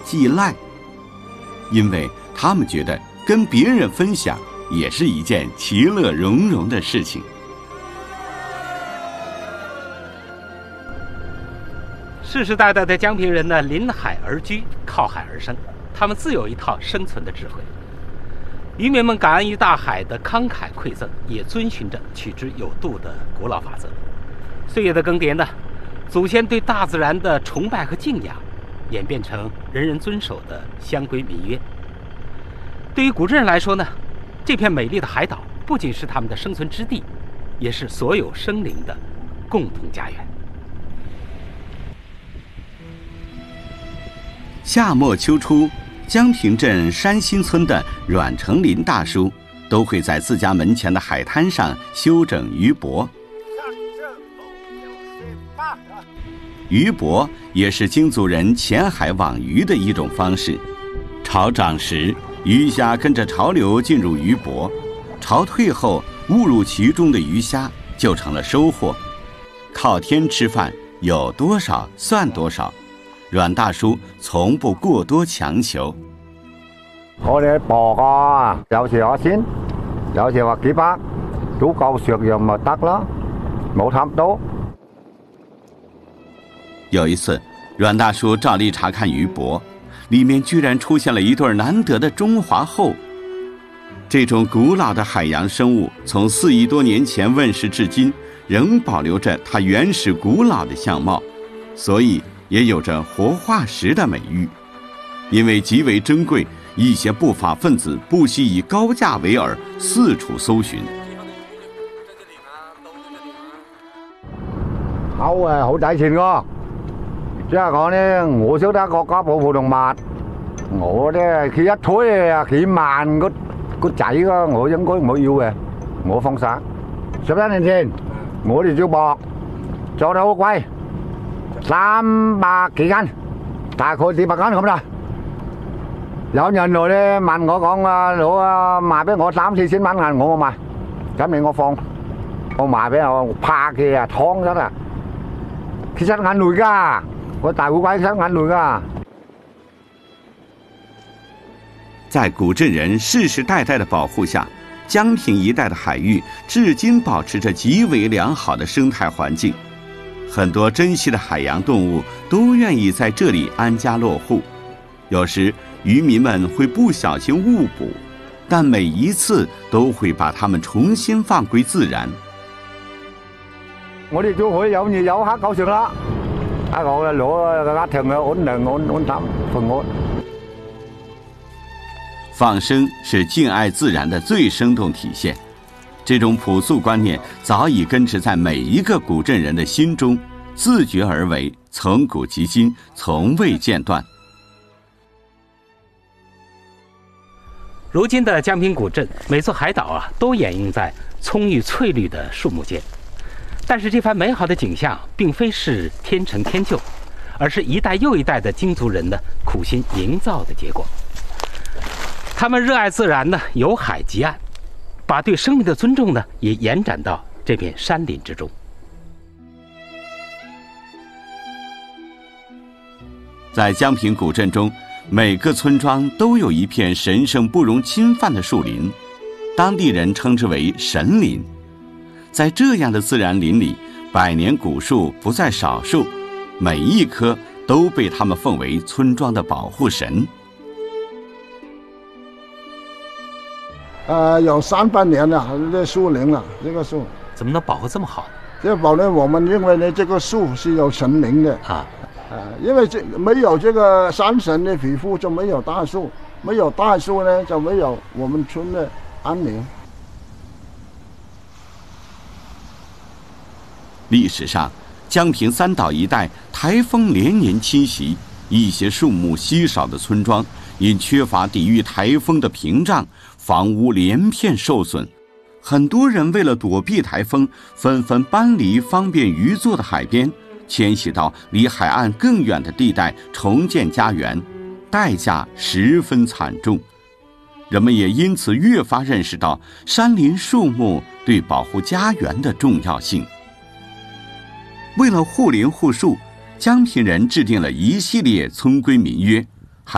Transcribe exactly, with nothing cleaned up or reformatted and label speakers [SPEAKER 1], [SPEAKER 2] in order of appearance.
[SPEAKER 1] 寄赖，因为他们觉得跟别人分享也是一件其乐融融的事情。
[SPEAKER 2] 世世代代的江平人呢，临海而居，靠海而生，他们自有一套生存的智慧。渔民们感恩于大海的慷慨馈赠，也遵循着取之有度的古老法则。岁月的更迭呢，祖先对大自然的崇拜和敬仰，演变成人人遵守的乡规民约。对于古镇人来说呢，这片美丽的海岛不仅是他们的生存之地，也是所有生灵的共同家园。
[SPEAKER 1] 夏末秋初，江平镇山新村的阮成林大叔都会在自家门前的海滩上修整渔泊。渔泊也是京族人潜海网渔的一种方式。潮涨时，鱼虾跟着潮流进入渔泊，潮退后，误入其中的鱼虾就成了收获。靠天吃饭，有多少算多少。阮大叔從不過多強求。
[SPEAKER 3] 我哋磅啊，有時話先，有時話幾百，足夠食用咪得咯，冇貪多。
[SPEAKER 1] 有一次，阮大叔照例查看渔泊，里面居然出现了一对难得的中华后。这种古老的海洋生物，从四亿多年前问世至今，仍保留着它原始古老的相貌，所以也有着活化石的美誉。因为极为珍贵，一些不法分子不惜以高价为饵，四处搜寻。
[SPEAKER 3] 口誒好抵錢㗎，即係講咧，我識得國家保護動物，我咧佢一推啊幾萬個個仔㗎，我應該唔會要嘅，我放晒。十一年前我哋做博做得好貴。三百幾斤，大概四百斤咁啦。有人來咧問我講啊，攞啊賣俾我三四千蚊銀，我冇賣，咁你我放，我賣俾我怕佢啊劏咗啦，其實眼淚㗎，我大烏龜其實眼淚㗎。
[SPEAKER 1] 在古镇人世世代代的保护下，江平一带的海域至今保持着极为良好的生态环境。很多珍稀的海洋动物都愿意在这里安家落户，有时渔民们会不小心误捕，但每一次都会把它们重新放归自然。
[SPEAKER 3] 我哋就可以有nhiều遊客夠食啦，一個攞個家庭嘅安寧安安心平安。
[SPEAKER 1] 放生是敬爱自然的最生动体现。这种朴素观念早已根植在每一个古镇人的心中，自觉而为，从古及今，从未间断。
[SPEAKER 2] 如今的江平古镇，每座海岛啊，都掩映在葱郁翠绿的树木间。但是这番美好的景象，并非是天成天就，而是一代又一代的京族人的苦心营造的结果。他们热爱自然呢，有海及岸。把对生命的尊重呢，也延展到这片山林之中。
[SPEAKER 1] 在江平古镇中，每个村庄都有一片神圣不容侵犯的树林，当地人称之为神林。在这样的自然林里，百年古树不在少数，每一棵都被他们奉为村庄的保护神。
[SPEAKER 4] 呃，有三百年了，这树林了，这个树
[SPEAKER 2] 怎么能保护这么好呢？
[SPEAKER 4] 这保呢，我们认为呢，这个树是有神灵的
[SPEAKER 2] 啊，
[SPEAKER 4] 呃，因为这没有这个山神的庇护，就没有大树，没有大树呢，就没有我们村的安宁。
[SPEAKER 1] 历史上，江平三岛一带台风连年侵袭，一些树木稀少的村庄因缺乏抵御台风的屏障，房屋连片受损。很多人为了躲避台风，纷纷搬离方便渔作的海边，迁徙到离海岸更远的地带重建家园，代价十分惨重。人们也因此越发认识到山林树木对保护家园的重要性。为了护林护树，江平人制定了一系列村规民约，